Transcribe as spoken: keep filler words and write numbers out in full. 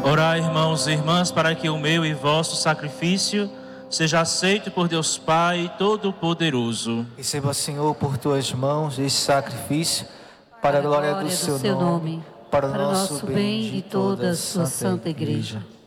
Orai, irmãos e irmãs, para que o meu e vosso sacrifício seja aceito por Deus Pai Todo-Poderoso. Receba, Senhor, por tuas mãos este sacrifício, para a glória do seu nome, para o nosso bem e toda a sua santa Igreja.